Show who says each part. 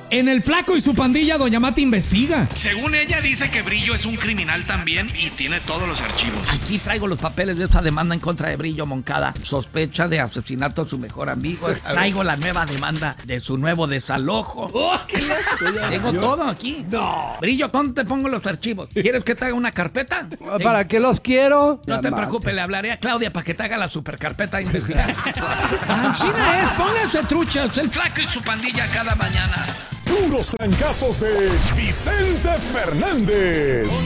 Speaker 1: En el Flaco y su pandilla, doña Mata investiga.
Speaker 2: Según ella, dice que Brillo es un criminal también y tiene todos los archivos.
Speaker 3: Aquí traigo los papeles de esa demanda en contra de Brillo Moncada. Sospecha de asesinato a su mejor amigo. Traigo la nueva demanda de su nuevo desalojo. Tengo todo aquí.
Speaker 4: No.
Speaker 3: Brillo, ¿dónde te pongo los archivos? ¿Quieres que te haga una carpeta?
Speaker 4: ¿Para qué los quiero?
Speaker 3: No te preocupes, le hablaré a Claudia para que te haga la supercarpeta de investigación.
Speaker 1: China es, pónganse truchas.
Speaker 2: El Flaco y su pandilla cada mañana.
Speaker 5: Puros trancazos de Vicente Fernández.